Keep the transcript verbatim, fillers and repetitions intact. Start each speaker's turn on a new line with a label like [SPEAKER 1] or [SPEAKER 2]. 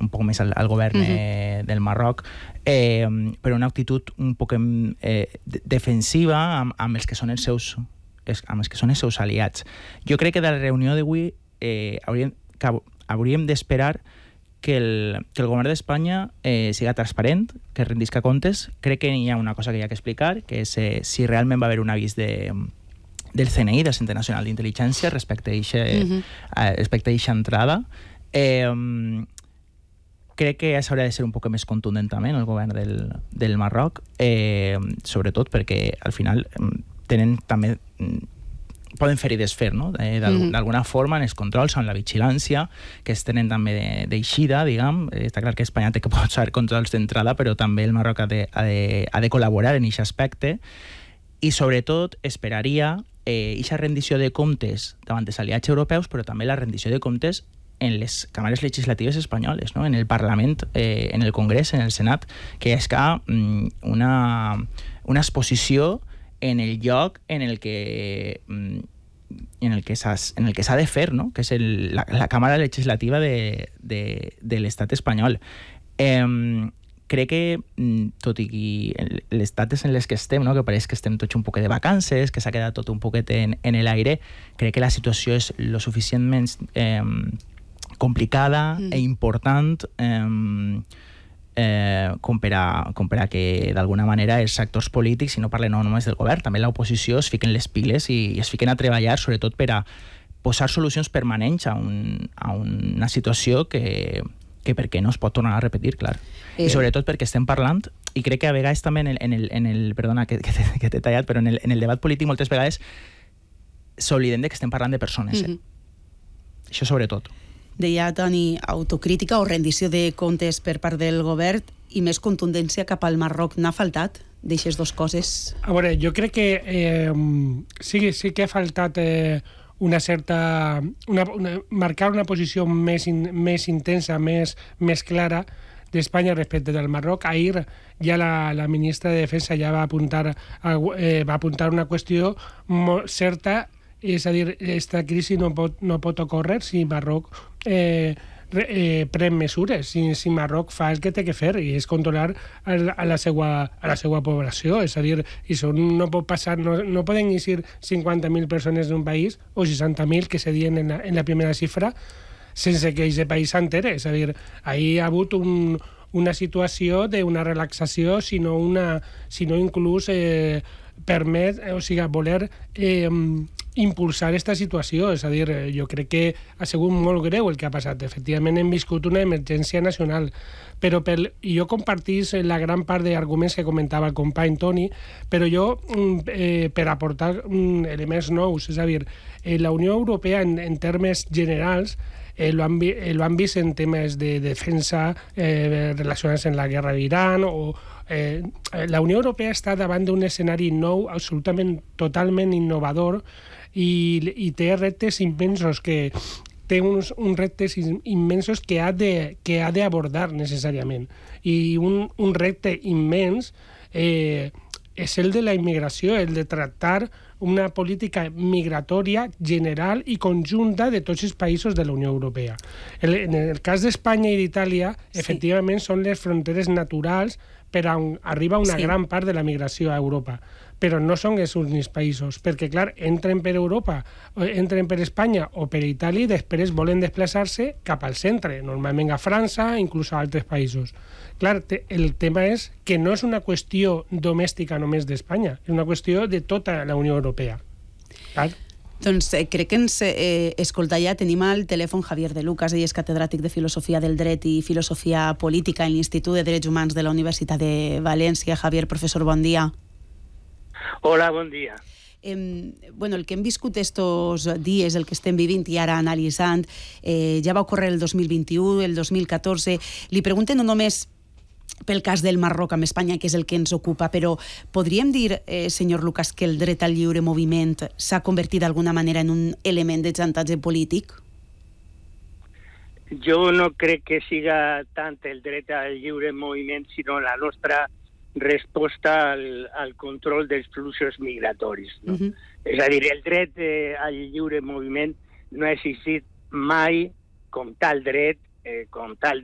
[SPEAKER 1] un poc més al, al govern uh-huh. eh, del Marroc, eh, però una actitud un poc eh, defensiva amb, amb els que són els seus amb els que són els seus aliats. Jo crec que de la reunió d'avui eh, hauríem, que hauríem d'esperar que el, que el govern d'Espanya eh, siga transparent, que rendisca comptes. Crec que hi ha una cosa que hi ha que explicar, que és eh, si realment va haver un avís de, del C N I, del Centre Nacional d'Intel·ligència, respecte a aquesta uh-huh. entrada. Eh, crec que s'hauria de ser un poc més contundent també el govern del, del Marroc, eh, sobretot perquè al final tenen també poden fer i desfer, no? D'alguna forma en els controls, en la vigilància que es tenen també d'eixida, diguem. Està clar que Espanya té que posar controls d'entrada, però també el Marroc ha de, ha de, ha de col·laborar en aquest aspecte, i sobretot esperaria aquesta eh, rendició de comptes davant dels aliats europeus, però també la rendició de comptes en les càmeres legislatives espanyoles, no? En el Parlament, eh, en el Congrés, en el Senat, que és que una, una exposició en el lloc en el que en el que s'ha en el que s'ha de fer, no? Que és el, la, la Càmera Legislativa de, de, de l'Estat espanyol. Eh, crec que, tot i les dates en les que estem, no? Que pareix que estem tots un poquet de vacances, que s'ha quedat tot un poquet en, en l'aire, crec que la situació és lo suficientment eh, complicada mm. e important eh, Eh, com, per a, com per a que d'alguna manera els actors polítics, i no parlen no només del govern, també l'oposició es fiquen les piles i, i es fiquen a treballar sobretot per a posar solucions permanents a, un, a una situació que, que per què no es pot tornar a repetir, clar. Eh. I sobretot perquè estem parlant, i crec que a vegades també en el, en el, en el perdona que, que t'he tallat, però en el, en el debat polític moltes vegades s'oblidem de que estem parlant de persones. Eh? Mm-hmm. Això sobretot.
[SPEAKER 2] Deia Toni, autocrítica o rendició de comptes per part del govern i més contundència cap al Marroc. N'ha faltat d'aixes dues coses?
[SPEAKER 3] A veure, jo crec que eh, sí, sí que ha faltat eh, una certa... Una, una, marcar una posició més, in, més intensa, més, més clara d'Espanya respecte del Marroc. Ahir ja la, la ministra de Defensa ja va apuntar, a, eh, va apuntar una qüestió molt certa. És a dir, aquesta crisi no pot, no pot ocórrer si Marroc eh, eh, pren mesures, si, si Marroc fa el que té que fer, i és controlar a, a, la, seva, a la seva població. És a dir, això no pot passar, no, no poden eixir cinquanta mil persones d'un país o seixanta mil que se diuen en la, en la primera xifra sense que aquest país s'entere. És a dir, ahir ha hagut un, una situació d'una relaxació, sinó, una, sinó inclús eh, permet, o sigui, voler eh, impulsar aquesta situació. És a dir, jo crec que ha sigut molt greu el que ha passat. Efectivament, hem viscut una emergència nacional, però per, jo compartís la gran part d'arguments que comentava el company Toni, però jo, eh, per aportar elements nous, és a dir, eh, la Unió Europea, en, en termes generals, Eh, lo, han vi, eh, lo han vist en temes de defensa eh, relacionats amb la guerra d'Iran o eh, la Unió Europea està davant d'un escenari nou, absolutament, totalment innovador, i, i té reptes immensos que té uns, uns reptes immensos que ha de, que ha d'abordar necessàriament. I un, un repte immens eh, és el de la immigració, el de tractar una política migratòria general i conjunta de tots els països de la Unió Europea. El, en el cas d'Espanya i d'Itàlia, sí. efectivament, són les fronteres naturals per on arriba una sí. gran part de la migració a Europa. Però no són els únics països, perquè, clar, entren per Europa, entren per Espanya o per Itàlia i després volen desplaçar-se cap al centre, normalment a França, inclús a altres països. Clar, el tema és que no és una qüestió domèstica només d'Espanya, és una qüestió de tota la Unió Europea. Clar.
[SPEAKER 2] Doncs eh, crec que ens eh, escolta ja, tenim al telèfon Javier de Lucas, ell és catedràtic de Filosofia del Dret i Filosofia Política en l'Institut de Drets Humans de la Universitat de València. Javier, professor, bon dia.
[SPEAKER 4] Hola, bon dia.
[SPEAKER 2] Eh, bueno, el que hem viscut estos dies, el que estem vivint i ara analitzant, eh, ja va ocórrer el dos mil vint-i-u, el dos mil catorze. Li pregunten no només pel cas del Marroc amb Espanya, que és el que ens ocupa, però podríem dir, eh, senyor Lucas, que el dret al lliure moviment s'ha convertit d'alguna manera en un element de xantatge polític?
[SPEAKER 4] Jo no crec que siga tant el dret al lliure moviment, sinó la nostra resposta al, al control dels fluxos migratoris. No? Uh-huh. És a dir, el dret eh, al lliure moviment no ha existit mai com tal dret, eh, com tal